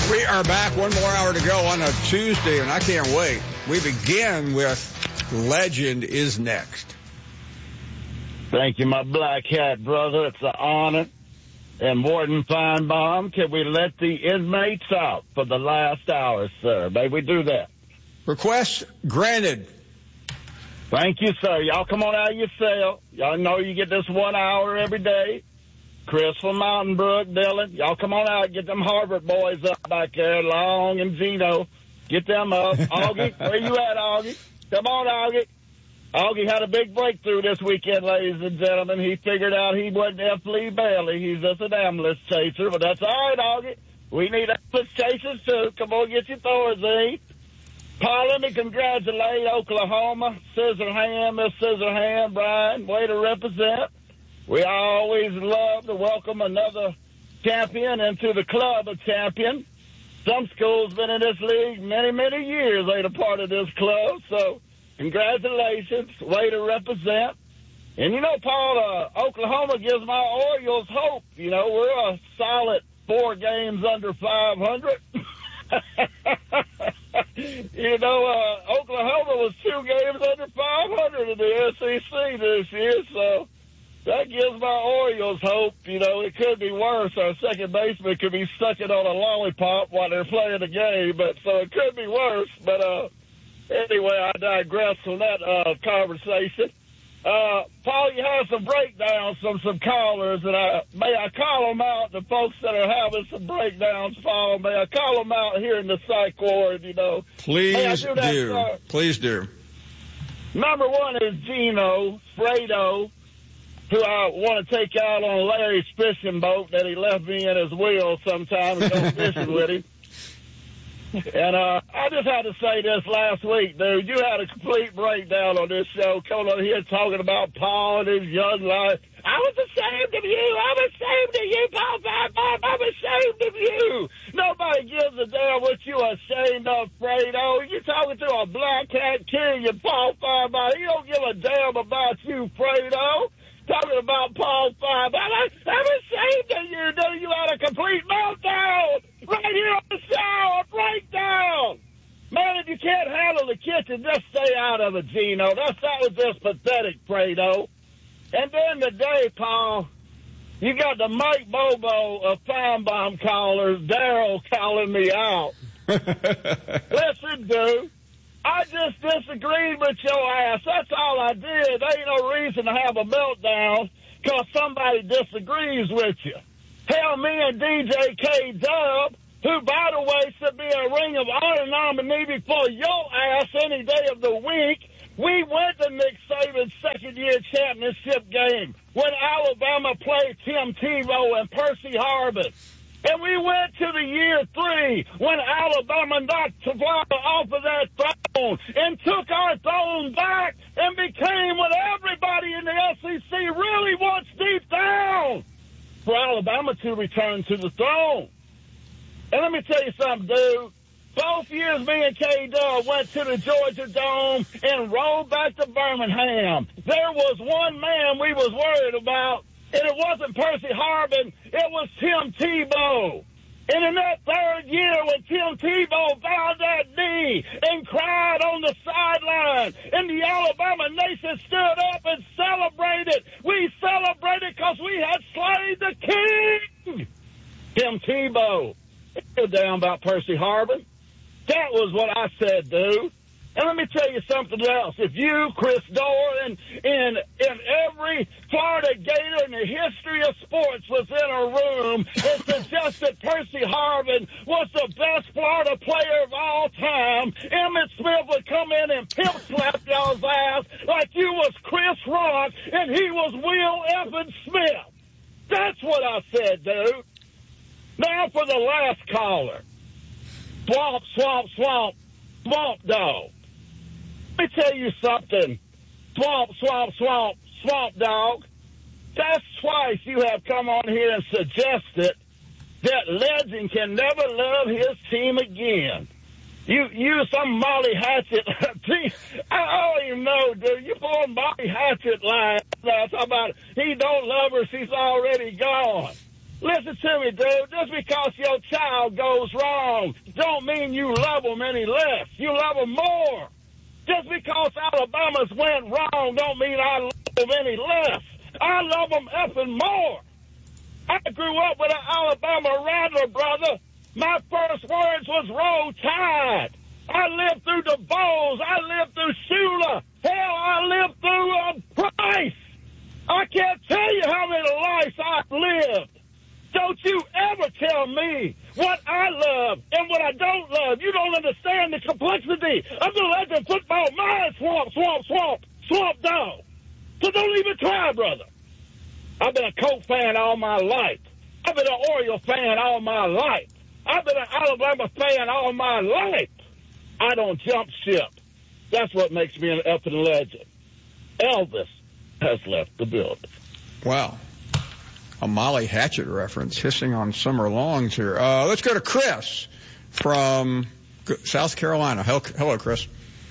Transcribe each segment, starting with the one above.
We are back. One more hour to go on a Tuesday, and I can't wait. We begin with Legend is Next. Thank you, my black hat brother. It's an honor. And Warden Feinbaum, can we let the inmates out for the last hour, sir? May we do that? Request granted. Thank you, sir. Y'all come on out of your cell. Y'all know you get this 1 hour every day. Chris from Mountain Brook, Dylan, y'all come on out. Get them Harvard boys up back there, Long and Gino. Get them up. Augie, where you at, Augie? Come on, Augie. Augie had a big breakthrough this weekend, ladies and gentlemen. He figured out he wasn't F. Lee Bailey. He's just an ambulance chaser, but that's all right, Augie. We need ambulance chasers, too. Come on, get your Thorazine. Paul, let me congratulate Oklahoma. Scissorhand, Miss Scissorhand, Brian, way to represent. We always love to welcome another champion into the club of champions. Some schools been in this league many, many years. Ain't a part of this club, so congratulations. Way to represent. And, you know, Paul, Oklahoma gives my Orioles hope. You know, we're a solid 4 games under 500. You know, Oklahoma was 2 games under 500 in the SEC this year, so that gives my Orioles hope. You know, it could be worse. Our second baseman could be sucking on a lollipop while they're playing the game, but so it could be worse. But anyway, I digress from that conversation. Paul, you had some breakdowns from some callers, and may I call them out, the folks that are having some breakdowns, Paul, may I call them out here in the psych ward, you know? Please do. Please do. Number 1 is Gino Fredo, who I want to take out on Larry's fishing boat that he left me in his wheel sometime and go fishing with him. And I just had to say this last week, dude. You had a complete breakdown on this show, coming on here talking about Paul and his young life. I was ashamed of you. I'm ashamed of you, Paul Finebaum. I'm ashamed of you. Nobody gives a damn what you ashamed of, Fredo. You're talking to a black cat king and Paul Finebaum. He don't give a damn about you, Fredo. Talking about Paul Finebaum. I'm ashamed of you, dude. You had a complete meltdown right here on the show. A breakdown. Man, if you can't handle the kitchen, just stay out of it, Gino. That was just pathetic, Fredo. And then today, Paul, you got the Mike Bobo of Finebaum callers, Daryl, calling me out. Listen, dude. I just disagreed with your ass. That's all I did. There ain't no reason to have a meltdown because somebody disagrees with you. Hell, me and DJ K-Dub, who, by the way, should be a Ring of Honor nominee before your ass any day of the week, we went to Nick Saban's second-year championship game when Alabama played Tim Tebow and Percy Harvin. And we went to the year 3 when Alabama knocked Tavara off of that throne and took our throne back and became what everybody in the SEC really wants deep down, for Alabama to return to the throne. And let me tell you something, dude. Both years me and K-Dub went to the Georgia Dome and rolled back to Birmingham. There was one man we was worried about, and it wasn't Percy Harvin, it was Tim Tebow. And in that third year when Tim Tebow bowed that knee and cried on the sideline, and the Alabama nation stood up and celebrated, we celebrated because we had slain the king, Tim Tebow. You're down about Percy Harvin. That was what I said, dude. And let me tell you something else. If you, Chris Dorr, and every Florida Gator in the history of sports was in a room and suggested Percy Harvin was the best Florida player of all time, Emmitt Smith would come in and pimp slap y'all's ass like you was Chris Rock and he was Will Evans Smith. That's what I said, dude. Now for the last caller. Swamp, swamp, swamp, swamp dog. Let me tell you something. Swamp, swamp, swamp, swamp dog. That's twice you have come on here and suggested that Legend can never love his team again. You some Molly Hatchet. I don't even know, dude. You pull Molly Hatchet line. Talk about he don't love her. She's already gone. Listen to me, dude. Just because your child goes wrong don't mean you love them any less. You love them more. Just because Alabama's went wrong don't mean I love them any less. I love them effing more. I grew up with an Alabama Rattler, brother. My first words was Roll Tide. I lived through the Bowls. I lived through Shula. Hell, I lived through Price. I can't tell you how many lives I've lived. Don't you ever tell me what I love and what I don't love. You don't understand the complexity of the legend football. My swamp dog. So don't even try, brother. I've been a Colt fan all my life. I've been an Oriole fan all my life. I've been an Alabama fan all my life. I don't jump ship. That's what makes me an effing legend. Elvis has left the building. Wow. A Molly Hatchet reference, hissing on summer lawns here. Let's go to Chris from South Carolina. Hello, Chris.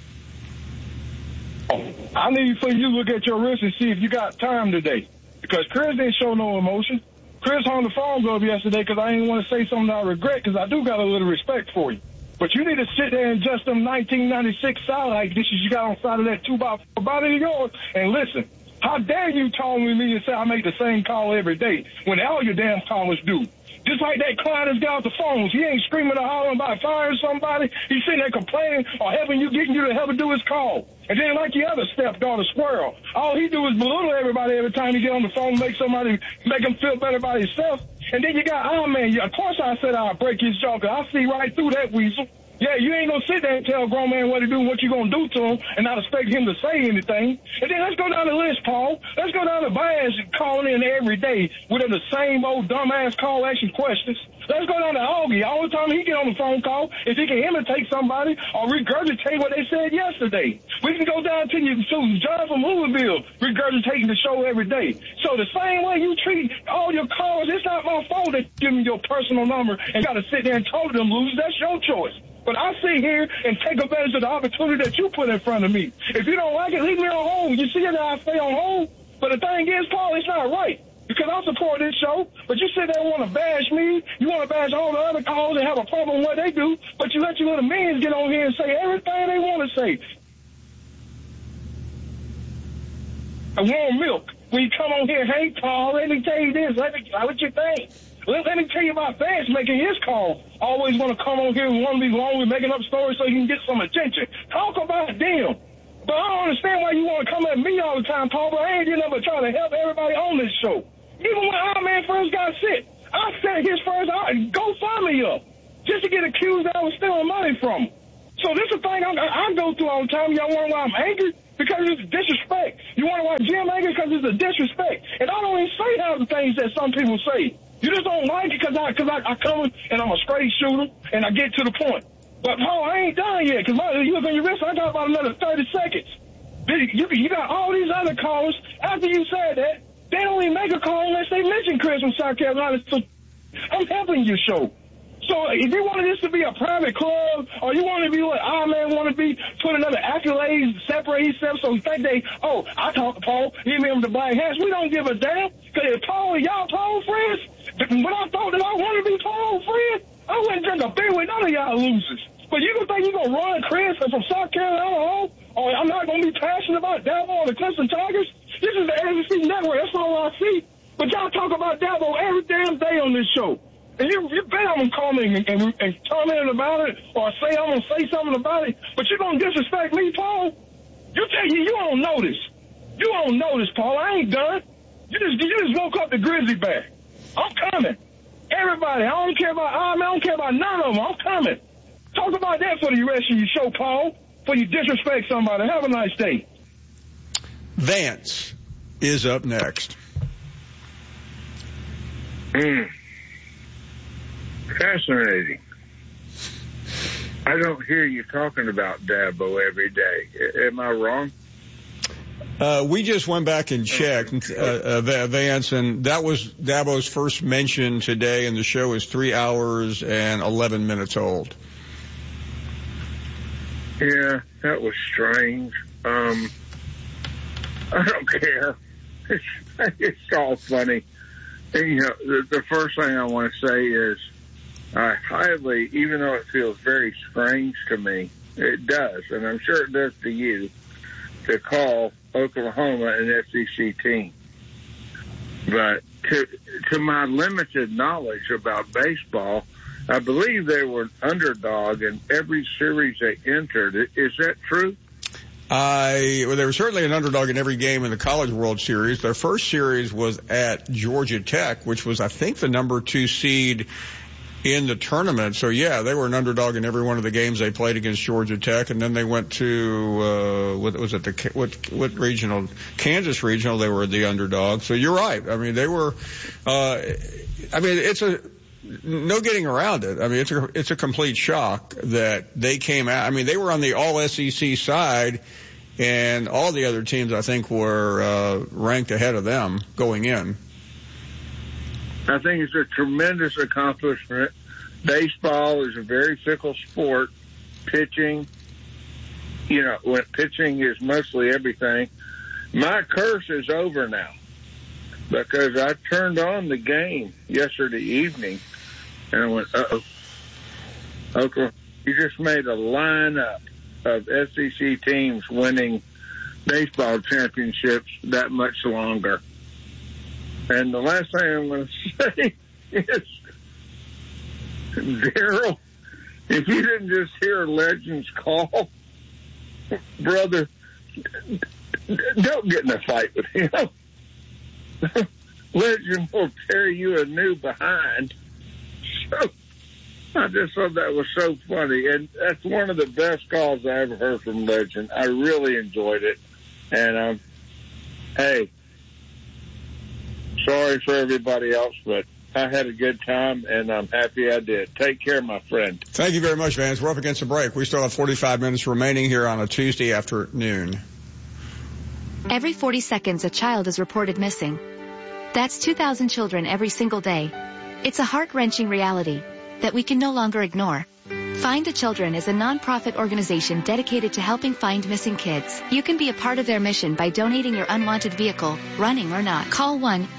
I need for you to look at your wrist and see if you got time today. Because Chris didn't show no emotion. Chris hung the phone up yesterday because I didn't want to say something I regret because I do got a little respect for you. But you need to sit there and adjust them 1996 satellite dishes you got on the side of that 2x4 body of yours and listen. How dare you call me and say I make the same call every day when all your damn callers do? Just like that client that's got off the phones. He ain't screaming or hollering about firing somebody. He's sitting there complaining or helping you, getting you to help him do his call. And then like your other stepdaughter, Squirrel, all he do is belittle everybody every time he get on the phone, make him feel better about himself. And then you got, oh man, of course I said I'll break his jaw because I see right through that weasel. Yeah, you ain't going to sit there and tell a grown man what to do and what you going to do to him and not expect him to say anything. And then let's go down the list, Paul. Let's go down to Bass calling in every day with the same old dumbass call action questions. Let's go down to Augie. All the time he get on the phone call, if he can imitate somebody or regurgitate what they said yesterday. We can go down to John from Louisville regurgitating the show every day. So the same way you treat all your callers, it's not my fault that you give me your personal number and got to sit there and talk to them losers. That's your choice. But I sit here and take advantage of the opportunity that you put in front of me. If you don't like it, leave me on hold. You see that I stay on hold? But the thing is, Paul, it's not right. Because I support this show, but you sit there and want to bash me. You want to bash all the other callers and have a problem with what they do, but you let your little minions get on here and say everything they want to say. I want milk. When you come on here, hey, Paul, let me tell you this. What you think? Let me tell you about Vance making his call. Always want to come on here and want to be lonely, making up stories so he can get some attention. Talk about them. But I don't understand why you want to come at me all the time, Paul, but I ain't doing nothing but trying to help everybody on this show. Even when our man first got sick, I set his first GoFundMe up just to get accused that I was stealing money from him. So this is the thing I go through all the time. Y'all wonder why I'm angry? Because it's disrespect. You wonder why Jim angry? Because it's a disrespect. And I don't even say half the things that some people say. You just don't like it because I come and I'm a straight shooter and I get to the point. But, Paul, I ain't done yet because you look on your wrist, I got about another 30 seconds. You got all these other callers. After you said that, they don't even make a call unless they mention Chris from South Carolina. So I'm helping your show. So if you wanted this to be a private club or you want to be what our man want to be, put another accolades, separate himself so you think I talk to Paul, he him the black hats. We don't give a damn. Because if Paul, y'all Paul friends, when I thought that I wanted to be Paul friends, I wouldn't drink a beer with none of y'all losers. But you don't think you're going to run Chris from South Carolina home? Or I'm not going to be passionate about Dabo or the Clemson Tigers? This is the SEC Network. That's all I see. But y'all talk about Dabo every damn day on this show. And you bet I'm going to call me and comment about it or say I'm going to say something about it. But you're going to disrespect me, Paul? You don't know this. You don't know this, Paul. I ain't done. You just woke up the grizzly bear. I'm coming. Everybody. I don't care about I don't care about none of them. I'm coming. Talk about that for the rest of your show, Paul. For you disrespect somebody. Have a nice day. Vance is up next. Fascinating. I don't hear you talking about Dabo every day. Am I wrong? We just went back and checked, Vance, and that was Dabo's first mention today, and the show is 3 hours and 11 minutes old. Yeah, that was strange. I don't care. It's all funny. You know, the first thing I want to say is I highly, even though it feels very strange to me, it does, and I'm sure it does to you, to call Oklahoma an SEC team. But to my limited knowledge about baseball, I believe they were an underdog in every series they entered. Is that true? Well, they were certainly an underdog in every game in the College World Series. Their first series was at Georgia Tech, which was, I think, the number 2 seed in the tournament. So, yeah, they were an underdog in every one of the games they played against Georgia Tech. And then they went to, what regional? Kansas Regional, they were the underdog. So you're right. I mean, they were, it's no getting around it. I mean, it's a complete shock that they came out. I mean, they were on the all SEC side, and all the other teams, I think, were ranked ahead of them going in. I think it's a tremendous accomplishment. Baseball is a very fickle sport. Pitching, you know, when pitching is mostly everything. My curse is over now, because I turned on the game yesterday evening, and I went, Oklahoma, you just made a lineup of SEC teams winning baseball championships that much longer. And the last thing I'm going to say is, Daryl, if you didn't just hear Legends call, brother, don't get in a fight with him. Legend will tear you a new behind. So I just thought that was so funny. And that's one of the best calls I ever heard from Legend. I really enjoyed it. And, hey, sorry for everybody else, but I had a good time, and I'm happy I did. Take care, my friend. Thank you very much, Vance. We're up against a break. We still have 45 minutes remaining here on a Tuesday afternoon. Every 40 seconds, a child is reported missing. That's 2,000 children every single day. It's a heart-wrenching reality that we can no longer ignore. Find a Children is a non-profit organization dedicated to helping find missing kids. You can be a part of their mission by donating your unwanted vehicle, running or not. Call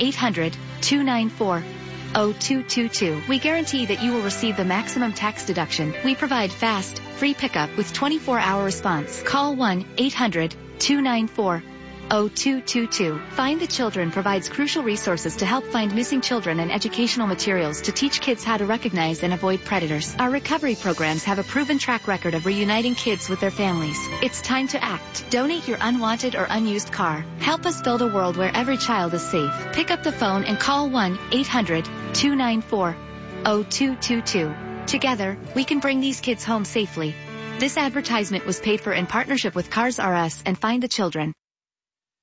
1-800-294-0222. We guarantee that you will receive the maximum tax deduction. We provide fast, free pickup with 24-hour response. Call 1-800-294-0222. Find the Children provides crucial resources to help find missing children and educational materials to teach kids how to recognize and avoid predators. Our recovery programs have a proven track record of reuniting kids with their families. It's time to act. Donate your unwanted or unused car. Help us build a world where every child is safe. Pick up the phone and call 1-800-294-0222. Together, we can bring these kids home safely. This advertisement was paid for in partnership with Cars R Us and Find the Children.